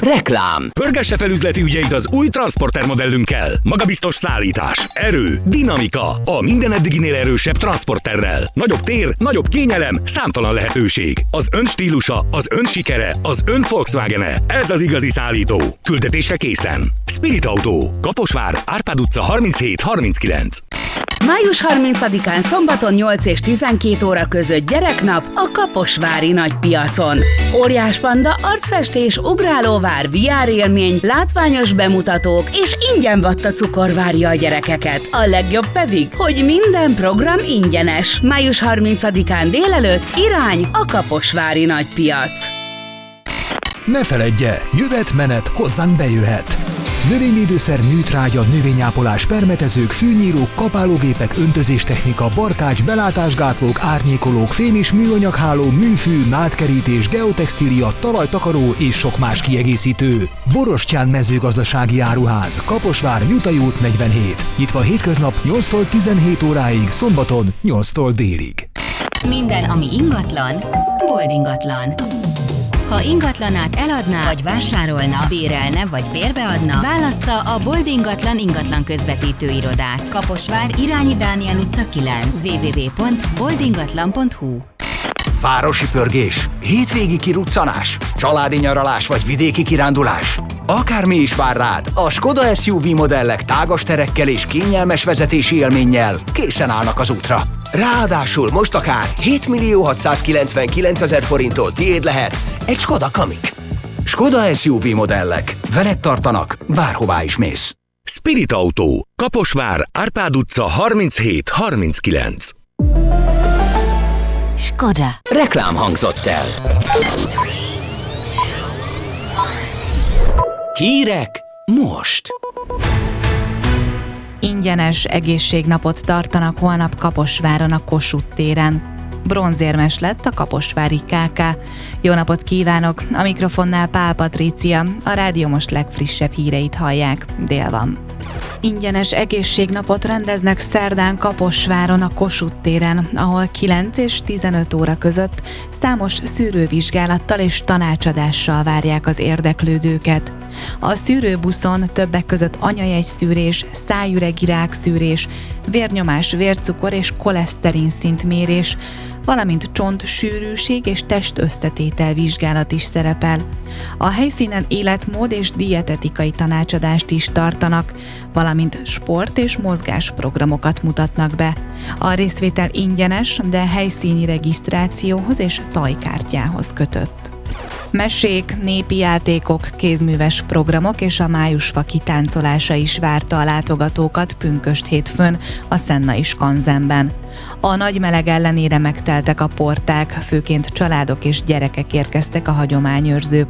Reklám. Pörgesse fel üzleti ügyeit az új Transporter modellünkkel. Magabiztos szállítás, erő, dinamika. A minden eddiginél erősebb Transporterrel. Nagyobb tér, nagyobb kényelem, számtalan lehetőség. Az ön stílusa, az ön sikere, az ön Volkswagen-e. Ez az igazi szállító. Küldetésre készen. Spirit Autó. Kaposvár, Árpád utca 37-39. Május 30-án szombaton 8 és 12 óra között gyereknap a Kaposvári Nagypiacon. Óriás panda, arcfestés, ugrálóvár, VR élmény, látványos bemutatók és ingyen vatta cukor várja a gyerekeket. A legjobb pedig, hogy minden program ingyenes. Május 30-án délelőtt irány a Kaposvári Nagypiac. Ne feledje, jövet-menet hozzánk bejöhet! Növényvédőszer, műtrágya, növényápolás, permetezők, fűnyírók, kapálógépek, öntözéstechnika, barkács, belátásgátlók, árnyékolók, fém és műanyagháló, műfű, nádkerítés, geotextília, talajtakaró és sok más kiegészítő. Borostyán mezőgazdasági áruház, Kaposvár, Jutai út 47. Nyitva hétköznap 8-tól 17 óráig, szombaton 8-tól délig. Minden, ami ingatlan, Bold ingatlan. Ha ingatlanát eladná, vagy vásárolna, bérelne, vagy bérbeadna, válassza a Bold ingatlan közvetítő irodát. Kaposvár, Irányi Dániel utca 9, www.boldingatlan.hu. Városi pörgés, hétvégi kiruccanás, családi nyaralás vagy vidéki kirándulás. Akármi is vár rád, a Skoda SUV modellek tágas terekkel és kényelmes vezetési élménnyel készen állnak az útra. Ráadásul most akár 7.699.000 forinttól tiéd lehet egy Skoda Kamiq. Skoda SUV modellek. Veled tartanak, bárhová is mész. Spirit Autó. Kaposvár, Árpád utca 37-39. Skoda. Reklám hangzott el. Hírek most. Ingyenes egészségnapot tartanak holnap Kaposváron a Kossuth téren. Bronzérmes lett a kaposvári KK. Jó napot kívánok! A mikrofonnál Pál Patrícia, a rádió most legfrissebb híreit hallják. Dél van. Ingyenes egészségnapot rendeznek szerdán Kaposváron a Kossuth téren, ahol 9 és 15 óra között számos szűrővizsgálattal és tanácsadással várják az érdeklődőket. A szűrőbuszon többek között anyajegyszűrés, szájüregvirágszűrés, vérnyomás, vércukor és koleszterin szintmérés, valamint csont sűrűség és testösszetétel vizsgálat is szerepel. A helyszínen életmód és dietetikai tanácsadást is tartanak, valamint sport- és mozgásprogramokat mutatnak be. A részvétel ingyenes, de helyszíni regisztrációhoz és tajkártyához kötött. Mesék, népi játékok, kézműves programok és a májusfa kitáncolása is várta a látogatókat pünkösd hétfőn a Szennai Skanzenben. A nagy meleg ellenére megteltek a porták, főként családok és gyerekek érkeztek a hagyományőrző